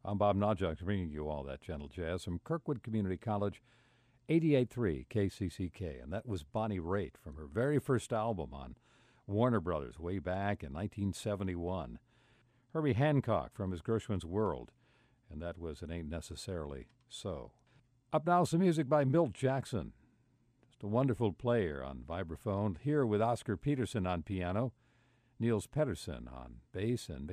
I'm Bob Najak, bringing you all that gentle jazz from Kirkwood Community College, 88.3 KCCK. And that was Bonnie Raitt from her very first album on Warner Brothers way back in 1971. Herbie Hancock from his Gershwin's World, and that was It Ain't Necessarily So. Up now, some music by Milt Jackson. Just a wonderful player on vibraphone, here with Oscar Peterson on piano, Niels Pettersson on bass, and